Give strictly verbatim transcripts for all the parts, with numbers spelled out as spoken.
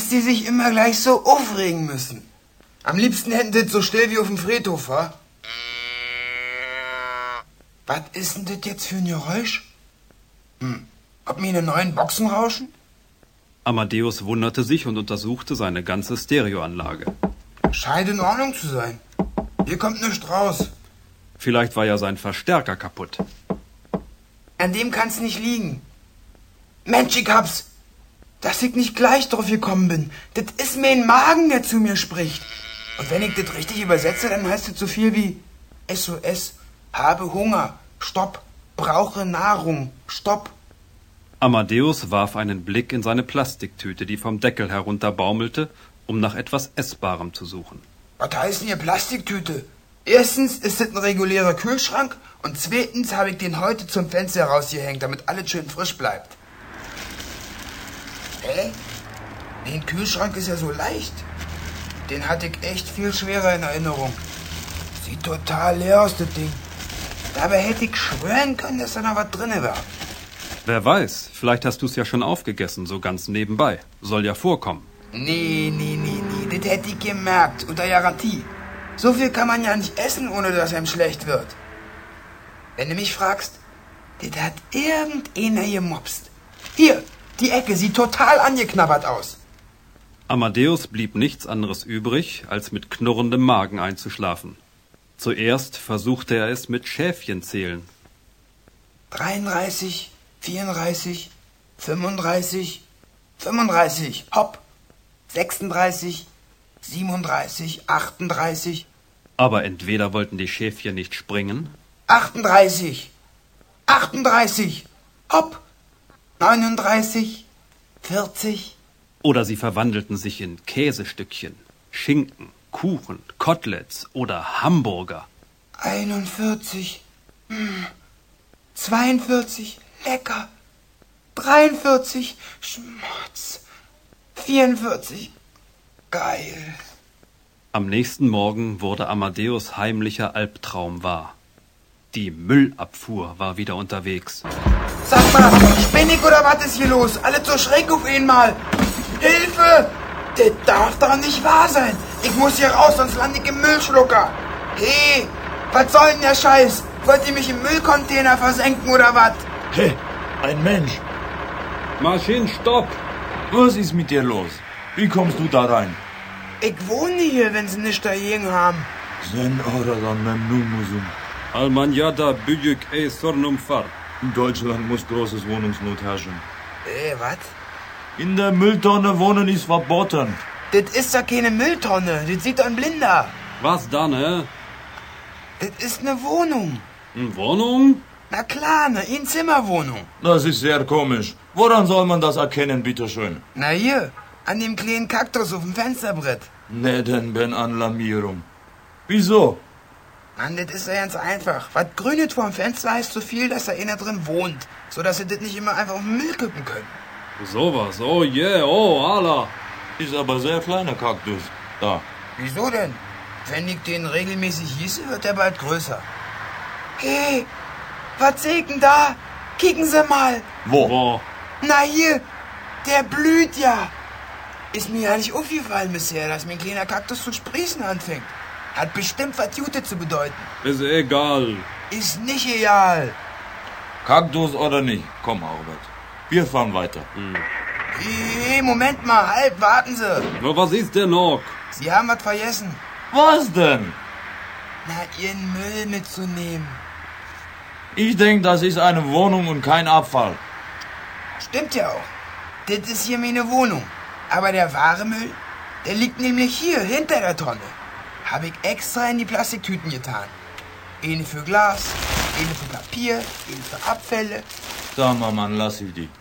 dass die sich immer gleich so aufregen müssen. Am liebsten hätten die das so still wie auf dem Friedhof, wa? Was ist denn das jetzt für ein Geräusch? Hm, ob mir eine neuen Boxen rauschen? Amadeus wunderte sich und untersuchte seine ganze Stereoanlage. Scheint in Ordnung zu sein. Hier kommt nichts raus. Vielleicht war ja sein Verstärker kaputt. An dem kann's nicht liegen. Mensch, ich hab's. Dass ich nicht gleich drauf gekommen bin. Das ist mein Magen, der zu mir spricht. Und wenn ich das richtig übersetze, dann heißt es so viel wie S O S, habe Hunger, stopp, brauche Nahrung, stopp. Amadeus warf einen Blick in seine Plastiktüte, die vom Deckel herunterbaumelte, um nach etwas Essbarem zu suchen. Was heißt denn hier Plastiktüte? Erstens ist das ein regulärer Kühlschrank und zweitens habe ich den heute zum Fenster rausgehängt, damit alles schön frisch bleibt. Hä? Den Kühlschrank ist ja so leicht. Den hatte ich echt viel schwerer in Erinnerung. Sieht total leer aus, das Ding. Dabei hätte ich schwören können, dass da noch was drin war. Wer weiß, vielleicht hast du es ja schon aufgegessen, so ganz nebenbei. Soll ja vorkommen. Nee, nee, nee, nee, das hätte ich gemerkt, unter Garantie. So viel kann man ja nicht essen, ohne dass einem schlecht wird. Wenn du mich fragst, das hat irgendeiner gemopst. Hier, die Ecke sieht total angeknabbert aus. Amadeus blieb nichts anderes übrig, als mit knurrendem Magen einzuschlafen. Zuerst versuchte er es mit Schäfchenzählen. dreiunddreißig, vierunddreißig, fünfunddreißig, fünfunddreißig, hopp, sechsunddreißig, siebenunddreißig, achtunddreißig. Aber entweder wollten die Schäfchen nicht springen, achtunddreißig, achtunddreißig, hopp, neununddreißig, vierzig. oder sie verwandelten sich in Käsestückchen, Schinken, Kuchen, Koteletts oder Hamburger. einundvierzig, hm, zweiundvierzig, lecker, dreiundvierzig, Schmutz, vierundvierzig, geil. Am nächsten Morgen wurde Amadeus heimlicher Albtraum wahr. Die Müllabfuhr war wieder unterwegs. Sag mal, spinn ich oder was ist hier los? Alle so schräg auf einmal. Hilfe! Das darf doch nicht wahr sein. Ich muss hier raus, sonst lande ich im Müllschlucker. Hey, was soll denn der Scheiß? Wollt ihr mich im Müllcontainer versenken oder was? Hey, ein Mensch. Maschinen, stopp! Was ist mit dir los? Wie kommst du da rein? Ich wohne hier, wenn sie nichts dagegen haben. Sen oradan memnun musun? Almanya'da büyük e sorunum var. In Deutschland muss großes Wohnungsnot herrschen. Äh, was? In der Mülltonne wohnen ist verboten. Das ist doch keine Mülltonne. Das sieht doch ein Blinder. Was dann, hä? Das ist eine Wohnung. Eine Wohnung? Na klar, eine Einzimmerwohnung. Das ist sehr komisch. Woran soll man das erkennen, bitteschön? Na hier, an dem kleinen Kaktus auf dem Fensterbrett. Neden ben anlamierung. Wieso? Mann, das ist ja ganz einfach. Was grünet vorm Fenster heißt so viel, dass da einer drin wohnt. So dass sie das nicht immer einfach auf den Müll kippen können. Sowas, oh yeah, oh Allah. Ist aber sehr kleiner Kaktus. Da. Wieso denn? Wenn ich den regelmäßig hieße, wird er bald größer. Hey, was seht denn da? Kicken Sie mal. Wo? Boah. Na hier, der blüht ja. Ist mir ja nicht aufgefallen bisher, dass mein kleiner Kaktus zu sprießen anfängt. Hat bestimmt was Gutes zu bedeuten. Ist egal. Ist nicht egal. Kaktus oder nicht? Komm, Albert. Wir fahren weiter. Hey, Moment mal, halt, warten Sie. Aber was ist denn noch? Sie haben was vergessen. Was denn? Na, Ihren Müll mitzunehmen. Ich denke, das ist eine Wohnung und kein Abfall. Stimmt ja auch. Das ist hier meine Wohnung. Aber der wahre Müll, der liegt nämlich hier, hinter der Tonne. Habe ich extra in die Plastiktüten getan. Eine für Glas, eine für Papier, eine für Abfälle. Sag mal, Mann, lass ich die.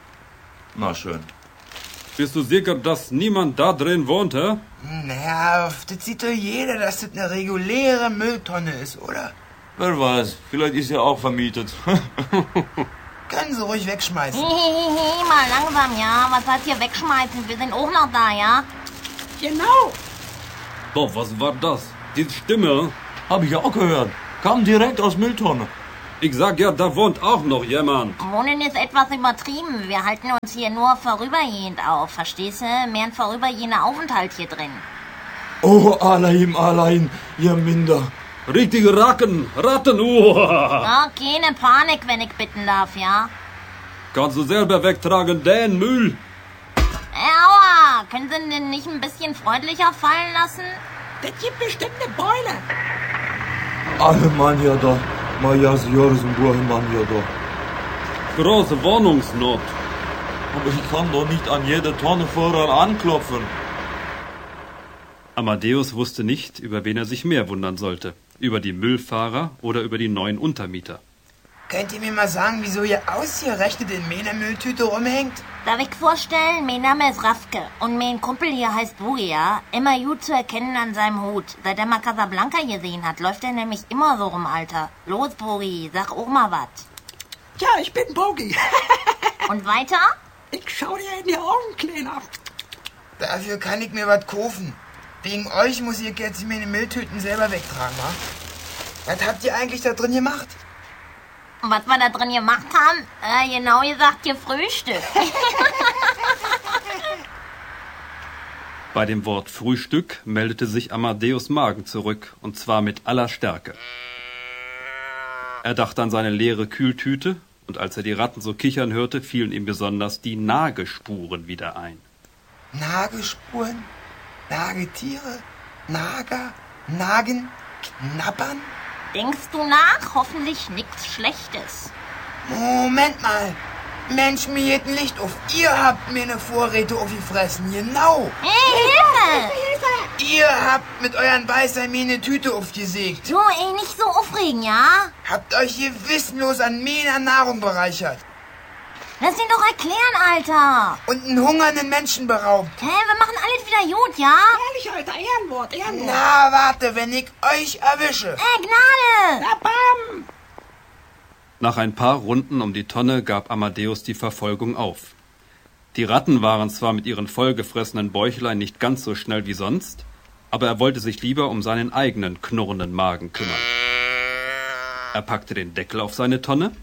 Na schön. Bist du sicher, dass niemand da drin wohnt, hä? Naja, das sieht doch jeder, dass das eine reguläre Mülltonne ist, oder? Wer weiß, vielleicht ist er auch vermietet. Können Sie ruhig wegschmeißen. Hehehe, mal langsam, ja. Was heißt hier wegschmeißen? Wir sind auch noch da, ja? Genau. Doch, was war das? Die Stimme? Hab ich auch gehört. Kam direkt aus Mülltonne. Ich sag ja, da wohnt auch noch jemand. Wohnen ist etwas übertrieben. Wir halten uns hier nur vorübergehend auf, verstehst du? Mehr ein vorübergehender Aufenthalt hier drin. Oh, allein, allein, ihr Minder. Richtige Racken, Ratten, uh. Ja, keine Panik, wenn ich bitten darf, ja? Kannst du selber wegtragen, den Müll. Aua, können Sie den nicht ein bisschen freundlicher fallen lassen? Das gibt bestimmt eine Beule. Alle Mann ja da. Majas Jorsenburg, Mann ja da. Große Wohnungsnot. Aber ich kann doch nicht an jede Tonne Vorrat anklopfen. Amadeus wusste nicht, über wen er sich mehr wundern sollte. Über die Müllfahrer oder über die neuen Untermieter. Könnt ihr mir mal sagen, wieso ihr ausgerechnet in meiner Mülltüte rumhängt? Darf ich vorstellen, mein Name ist Rafke und mein Kumpel hier heißt Boogie, ja? Immer gut zu erkennen an seinem Hut. Seit er mal Casablanca gesehen hat, läuft er nämlich immer so rum, Alter. Los, Boogie, sag auch mal was. Ja, ich bin Bogi. Und weiter? Ich schau dir in die Augen, Kleiner. Dafür kann ich mir was kaufen. Wegen euch muss ich jetzt meine Mülltüten selber wegtragen, wa? Was habt ihr eigentlich da drin gemacht? Und was wir da drin gemacht haben? Äh, genau gesagt, Gefrühstück. Bei dem Wort Frühstück meldete sich Amadeus Magen zurück, und zwar mit aller Stärke. Er dachte an seine leere Kühltüte, und als er die Ratten so kichern hörte, fielen ihm besonders die Nagespuren wieder ein. Nagespuren? Nagetiere? Nager? Nagen? Knabbern? Denkst du nach? Hoffentlich nichts Schlechtes. Moment mal. Mensch, mir geht ein Licht auf. Ihr habt mir eine Vorräte aufgefressen, genau. Hey, Hilfe! Ihr habt mit euren Beißern mir eine Tüte aufgesägt. Du, ey, nicht so aufregen, ja? Habt euch hier wissenlos an meiner Nahrung bereichert. Lass ihn doch erklären, Alter. Und einen hungernden Menschen beraubt. Hä, wir machen alles wieder gut, ja? Ehrlich, Alter, Ehrenwort, Ehrenwort. Na, warte, wenn ich euch erwische. Äh, Gnade! Na, bam! Nach ein paar Runden um die Tonne gab Amadeus die Verfolgung auf. Die Ratten waren zwar mit ihren vollgefressenen Bäuchlein nicht ganz so schnell wie sonst, aber er wollte sich lieber um seinen eigenen knurrenden Magen kümmern. Er packte den Deckel auf seine Tonne,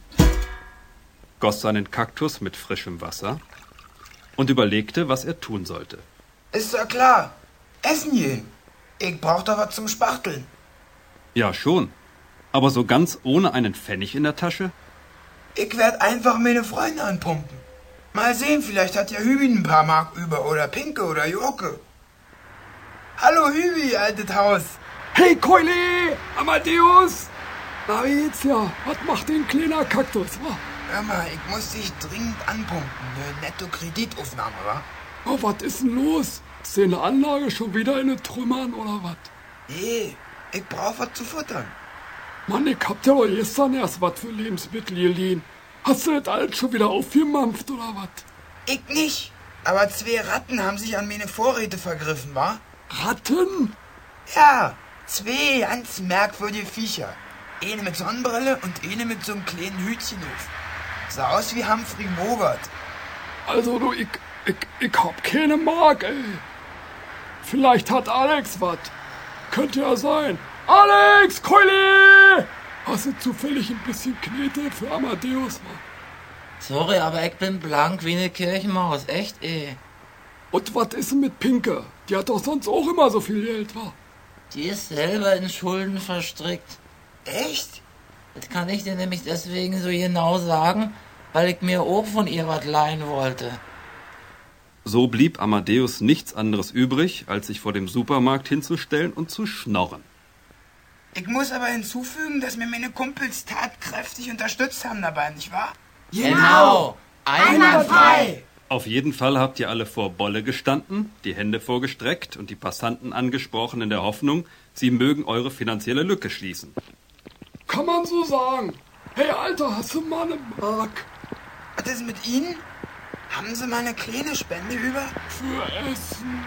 goss seinen Kaktus mit frischem Wasser und überlegte, was er tun sollte. Ist doch klar. Essen gehen. Ich brauch doch was zum Spachteln. Ja, schon. Aber so ganz ohne einen Pfennig in der Tasche? Ich werd einfach meine Freunde anpumpen. Mal sehen, vielleicht hat ja Hübi ein paar Mark über oder Pinke oder Joke. Hallo Hübi, altes Haus. Hey Keule, Amadeus! Na wie geht's ja? Was macht den kleiner Kaktus, wa? Hör mal, ich muss dich dringend anpumpen. Eine Netto-Kreditaufnahme, wa? Oh, was ist denn los? Ist deine Anlage schon wieder in den Trümmern oder was? Nee, ich brauch was zu futtern. Mann, ich hab dir doch gestern erst was für Lebensmittel geliehen. Hast du das alles schon wieder aufgemampft oder was? Ich nicht. Aber zwei Ratten haben sich an meine Vorräte vergriffen, wa? Ratten? Ja, zwei ganz merkwürdige Viecher. Eine mit Sonnenbrille und eine mit so einem kleinen Hütchen auf. Sah aus wie Humphrey Bogart. Also du, ich, ich, ich hab keine Mark, ey. Vielleicht hat Alex was. Könnte ja sein. Alex, Keule! Hast du zufällig ein bisschen Knete für Amadeus, wa? Sorry, aber ich bin blank wie eine Kirchenmaus. Echt, ey. Und was ist denn mit Pinke? Die hat doch sonst auch immer so viel Geld, wa? Die ist selber in Schulden verstrickt. Echt? Das kann ich dir nämlich deswegen so genau sagen, weil ich mir auch von ihr was leihen wollte. So blieb Amadeus nichts anderes übrig, als sich vor dem Supermarkt hinzustellen und zu schnorren. Ich muss aber hinzufügen, dass mir meine Kumpels tatkräftig unterstützt haben dabei, nicht wahr? Genau! Einwandfrei! Auf jeden Fall habt ihr alle vor Bolle gestanden, die Hände vorgestreckt und die Passanten angesprochen in der Hoffnung, sie mögen eure finanzielle Lücke schließen. Kann man so sagen. Hey, Alter, hast du mal eine Mark Was ist mit Ihnen? Haben Sie mal eine kleine Spende über? für Essen?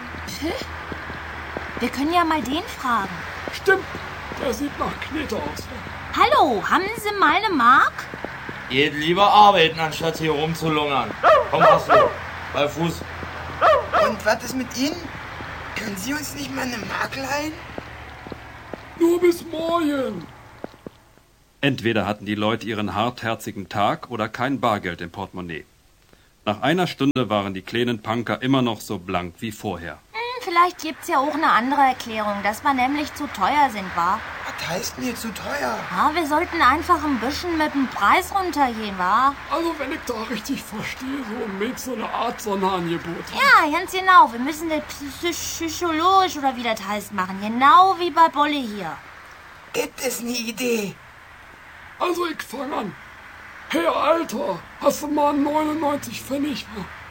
Wir können ja mal den fragen. Stimmt, der sieht nach Knete aus. Hallo, haben Sie mal eine Mark? Geht lieber arbeiten, anstatt hier rumzulungern. Komm, hast du. Bei Fuß. Und was ist mit Ihnen? Können Sie uns nicht mal eine Mark leihen? Nur bis morgen. Entweder hatten die Leute ihren hartherzigen Tag oder kein Bargeld im Portemonnaie. Nach einer Stunde waren die kleinen Punker immer noch so blank wie vorher. Hm, vielleicht gibt's ja auch eine andere Erklärung, dass wir nämlich zu teuer sind, wa? Was heißt denn hier zu teuer? Ja, wir sollten einfach ein bisschen mit dem Preis runtergehen, wa? Also wenn ich da richtig verstehe, so mit so eine Art Sonderangebot. Ja, ganz genau. Wir müssen das psychologisch oder wie das heißt machen. Genau wie bei Bolle hier. Das ist eine Idee. Also ich fang an. Hey Alter, hast du mal neunundneunzig Pfennig?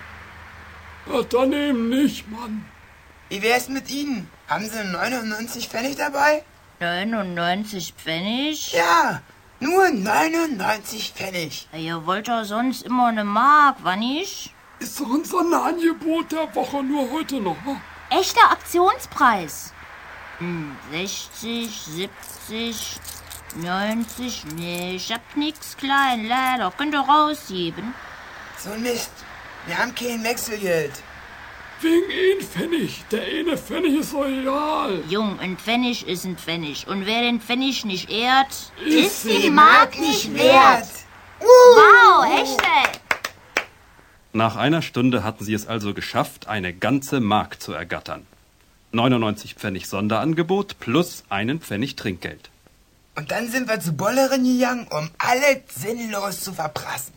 Ja, dann eben nicht, Mann. Wie wär's mit Ihnen? Haben Sie neunundneunzig Pfennig dabei? neunundneunzig Pfennig? Ja, nur neunundneunzig Pfennig. Ja, ihr wollt doch sonst immer eine Mark, wann nicht? Ist doch ein Sonderangebot der Woche nur heute noch. Ne? Echter Aktionspreis. Hm, sechzig, siebzig, neunzig, nee, ich hab nix klein, leider. Könnt ihr rausgeben? So ein Mist. Wir haben kein Wechselgeld. Wegen ein Pfennig. Der eine Pfennig ist so egal. Jung, ein Pfennig ist ein Pfennig. Und wer den Pfennig nicht ehrt, Ist die Mark nicht wert. Wow, echt, ey. Nach einer Stunde hatten sie es also geschafft, eine ganze Mark zu ergattern. neunundneunzig Pfennig Sonderangebot plus einen Pfennig Trinkgeld. Und dann sind wir zu Bollerin gegangen, um alles sinnlos zu verprassen.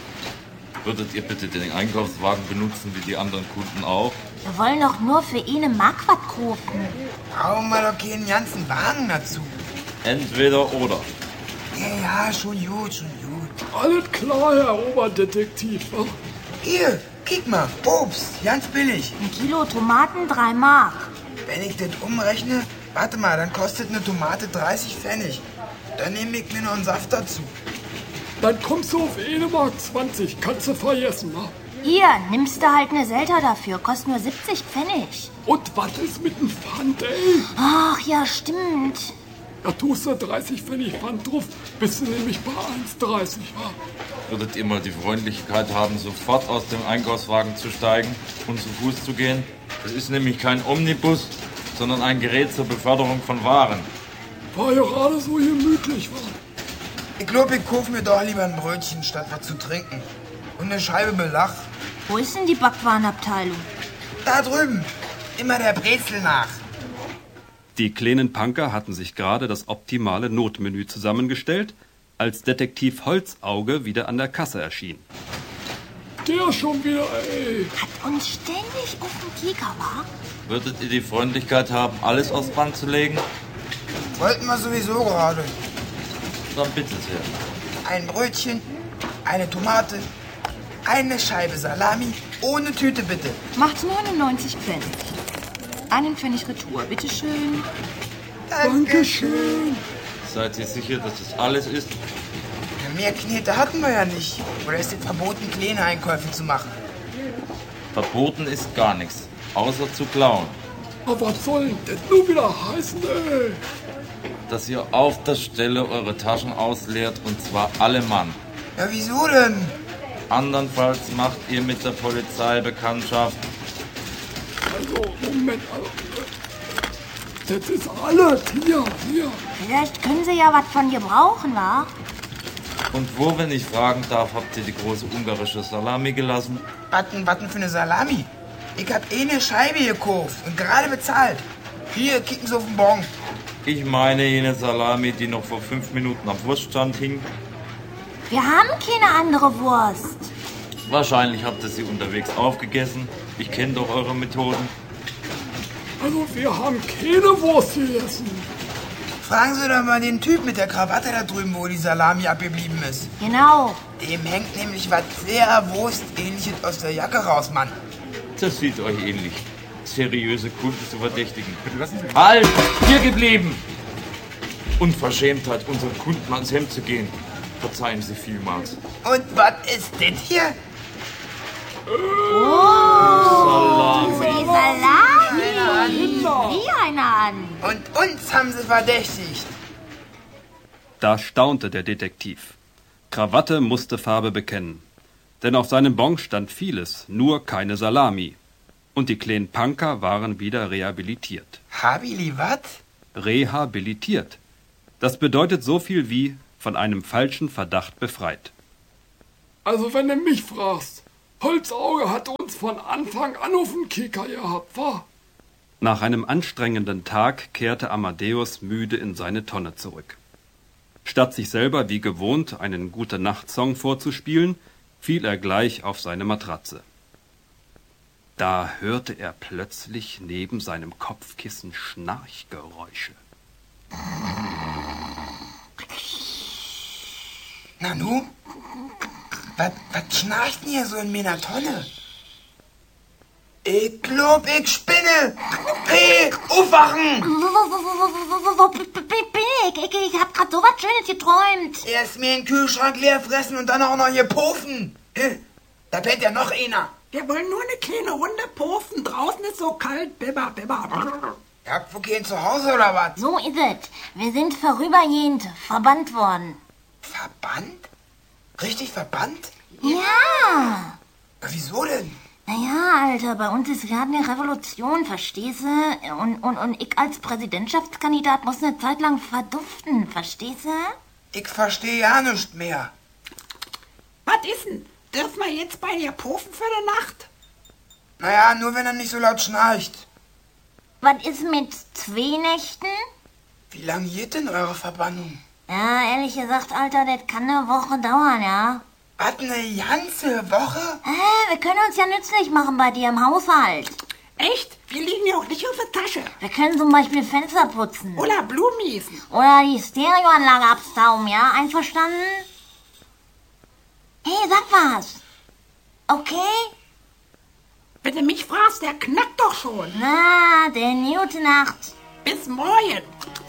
Würdet ihr bitte den Einkaufswagen benutzen wie die anderen Kunden auch? Wir wollen doch nur für eine Mark was kaufen. Brauchen wir doch keinen ganzen Wagen dazu. Entweder oder. Ja, ja, schon gut, schon gut. Alles klar, Herr Oberdetektiv. Ne? Hier, kick mal, Obst, ganz billig. Ein Kilo Tomaten, drei Mark. Wenn ich das umrechne, warte mal, dann kostet eine Tomate dreißig Pfennig. Dann nehme ich mir noch einen Saft dazu. Dann kommst du auf eine Mark zwanzig. Kannst du vergessen, ne? Hier, nimmst du halt eine Selter dafür. Kostet nur siebzig Pfennig. Und was ist mit dem Pfand, ey? Ach ja, stimmt. Da tust du dreißig Pfennig Pfand drauf, bist du nämlich bei eins dreißig, ja? Würdet ihr mal die Freundlichkeit haben, sofort aus dem Einkaufswagen zu steigen und zu Fuß zu gehen? Das ist nämlich kein Omnibus, sondern ein Gerät zur Beförderung von Waren. War ja gerade so gemütlich, wa? Ich glaube, ich kaufe mir doch lieber ein Brötchen, statt was zu trinken. Und eine Scheibe Belach. Wo ist denn die Backwarenabteilung? Da drüben. Immer der Brezel nach. Die kleinen Punker hatten sich gerade das optimale Notmenü zusammengestellt, als Detektiv Holzauge wieder an der Kasse erschien. Der schon wieder, ey. Hat uns ständig auf den Kieker, wa? Würdet ihr die Freundlichkeit haben, alles aufs Band zu legen? Wollten wir sowieso gerade. Dann bitte sehr. Ein Brötchen, eine Tomate, eine Scheibe Salami, ohne Tüte bitte. Macht neunundneunzig Pfennig. Einen Pfennig Retour, bitteschön. Dankeschön. Seid ihr sicher, dass das alles ist? Ja, mehr Knete hatten wir ja nicht. Oder ist es verboten, kleine Einkäufe zu machen? Verboten ist gar nichts, außer zu klauen. Aber was soll denn das nur wieder heißen, ey? Dass ihr auf der Stelle eure Taschen ausleert, und zwar alle Mann. Ja, wieso denn? Andernfalls macht ihr mit der Polizei Bekanntschaft. Also, Moment, also, das ist alles. Hier, hier. Vielleicht können sie ja was von gebrauchen, wa? Und wo, wenn ich fragen darf, habt ihr die große ungarische Salami gelassen? Watten, watten für eine Salami. Ich hab eh eine Scheibe gekauft und gerade bezahlt. Hier, kicken Sie auf den Bon. Ich meine jene Salami, die noch vor fünf Minuten am Wurststand hing. Wir haben keine andere Wurst. Wahrscheinlich habt ihr sie unterwegs aufgegessen. Ich kenne doch eure Methoden. Also, wir haben keine Wurst gegessen. Fragen Sie doch mal den Typ mit der Krawatte da drüben, wo die Salami abgeblieben ist. Genau. Dem hängt nämlich was sehr Wurstähnliches aus der Jacke raus, Mann. Das sieht euch ähnlich. Seriöse Kunden zu verdächtigen. Halt! Hier geblieben! Unverschämtheit, unseren Kunden ans Hemd zu gehen. Verzeihen Sie vielmals. Und was ist das hier? Die Salami. Wie einer an. Und uns haben Sie verdächtigt. Da staunte der Detektiv. Krawatte musste Farbe bekennen. Denn auf seinem Bon stand vieles, nur keine Salami. Und die kleinen Punker waren wieder rehabilitiert. Habili wat? Rehabilitiert. Das bedeutet so viel wie von einem falschen Verdacht befreit. Also wenn du mich fragst, Holzauge hat uns von Anfang an auf den Kicker gehabt, wa? Nach einem anstrengenden Tag kehrte Amadeus müde in seine Tonne zurück. Statt sich selber wie gewohnt einen Gute-Nacht-Song vorzuspielen, fiel er gleich auf seine Matratze. Da hörte er plötzlich neben seinem Kopfkissen Schnarchgeräusche. Nanu? Was, was schnarcht denn hier so in meiner Tonne? Ich glaub, ich spinne! Hey, aufwachen! Wo, wo, wo, wo, wo, wo bin ich? Ich, ich hab grad so was Schönes geträumt. Erst mir den Kühlschrank leer fressen und dann auch noch hier pofen. Da pennt ja noch einer. Wir wollen nur eine kleine Runde pofen. Draußen ist so kalt. Bibber, bibber. Ihr habt wohl keinen zu Hause oder was? So ist es. Wir sind vorübergehend verbannt worden. Verbannt? Richtig verbannt? Ja. Na, wieso denn? Naja, Alter, bei uns ist gerade eine Revolution, verstehst du? Und, und, und ich als Präsidentschaftskandidat muss eine Zeit lang verduften, verstehst du? Ich verstehe ja nichts mehr. Was ist denn? Dürfen wir jetzt bei dir pofen für die Nacht? Naja, nur wenn er nicht so laut schnarcht. Was ist mit zwei Nächten? Wie lange geht denn eure Verbannung? Ja, ehrlich gesagt, Alter, das kann eine Woche dauern, ja? Was, eine ganze Woche? Hä, wir können uns ja nützlich machen bei dir im Haushalt. Echt? Wir liegen ja auch nicht auf der Tasche. Wir können zum Beispiel Fenster putzen. Oder Blumen gießen. Oder die Stereoanlage abstauben, ja? Einverstanden? Hey, sag was. Okay? Wenn du mich fragst, der knackt doch schon. Na, der gute Nacht. Bis morgen.